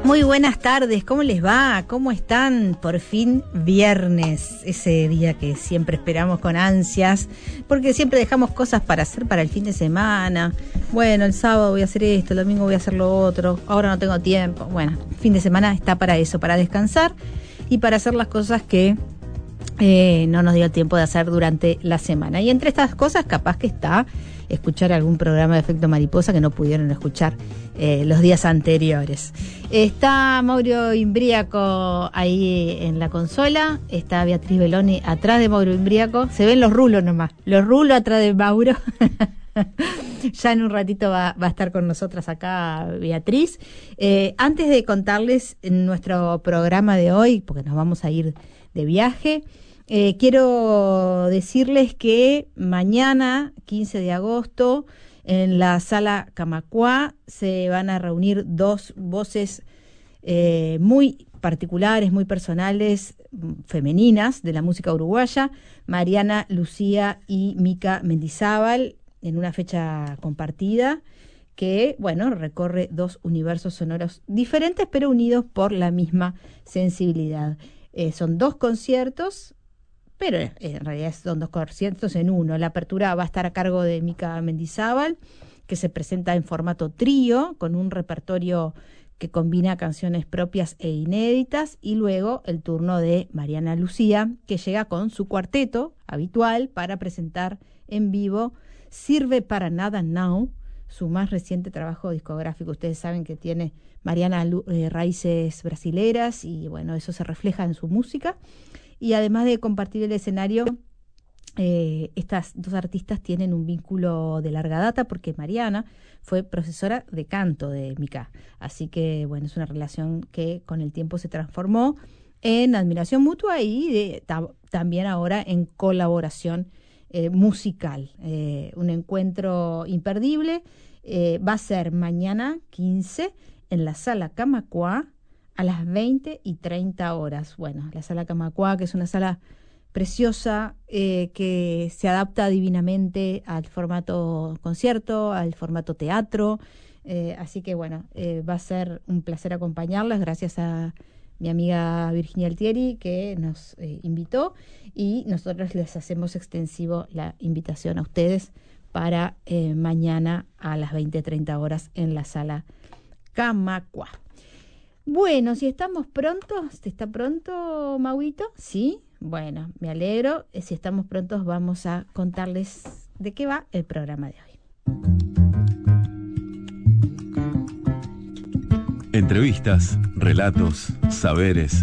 Muy buenas tardes, ¿cómo les va? ¿Cómo están? Por fin viernes, ese día que siempre esperamos con ansias, porque siempre dejamos cosas para hacer para el fin de semana. Bueno, el sábado voy a hacer esto, el domingo voy a hacer lo otro, ahora no tengo tiempo. Bueno, el fin de semana está para eso, para descansar y para hacer las cosas que no nos dio tiempo de hacer durante la semana. Y entre estas cosas capaz que está escuchar algún programa de Efecto Mariposa que no pudieron escuchar los días anteriores. Está Mauro Imbriaco ahí en la consola, está Beatriz Beloni atrás de Mauro Imbriaco, se ven los rulos nomás, los rulos atrás de Mauro. Ya en un ratito va a estar con nosotras acá Beatriz. Antes de contarles nuestro programa de hoy, porque nos vamos a ir de viaje, quiero decirles que mañana, 15 de agosto, en la Sala Camacuá se van a reunir dos voces muy particulares, muy personales, femeninas de la música uruguaya, Mariana Lucía y Mica Mendizábal, en una fecha compartida que, bueno, recorre dos universos sonoros diferentes pero unidos por la misma sensibilidad. Son dos conciertos, pero en realidad son dos conciertos en uno. La apertura va a estar a cargo de Mica Mendizábal, que se presenta en formato trío, con un repertorio que combina canciones propias e inéditas, y luego el turno de Mariana Lucía, que llega con su cuarteto habitual para presentar en vivo Sirve para Nada Now, su más reciente trabajo discográfico. Ustedes saben que tiene Mariana raíces brasileras y bueno, eso se refleja en su música. Y además de compartir el escenario, estas dos artistas tienen un vínculo de larga data porque Mariana fue profesora de canto de Mica. Así que bueno, es una relación que con el tiempo se transformó en admiración mutua y también ahora en colaboración musical. Un encuentro imperdible. Va a ser mañana 15 en la Sala Camacuá a las 20 y 30 horas. Bueno, la Sala Camacuá, que es una sala preciosa, que se adapta divinamente al formato concierto, al formato teatro. Así que bueno, va a ser un placer acompañarlas. Gracias a mi amiga Virginia Altieri, que nos invitó, y nosotros les hacemos extensivo la invitación a ustedes para mañana a las 20:30 horas en la Sala Camacuá. Bueno, si estamos prontos, ¿está pronto, Mauito? Sí, bueno, me alegro. Si estamos prontos, vamos a contarles de qué va el programa de hoy. Entrevistas, relatos, saberes.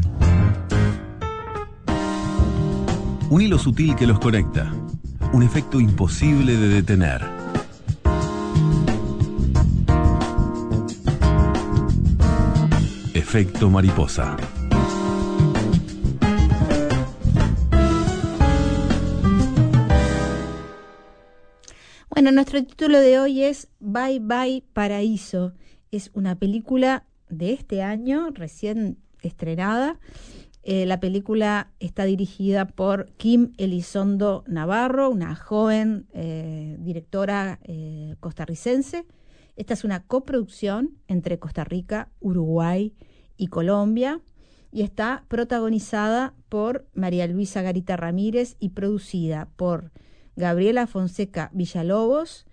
Un hilo sutil que los conecta. Un efecto imposible de detener. Efecto mariposa. Bueno, nuestro título de hoy es Bye Bye Paraíso. Es una película de este año, recién estrenada. La película está dirigida por Kim Elizondo Navarro, una joven directora costarricense. Esta es una coproducción entre Costa Rica, Uruguay y Colombia, y está protagonizada por María Luisa Garita Ramírez y producida por Gabriela Fonseca Villalobos,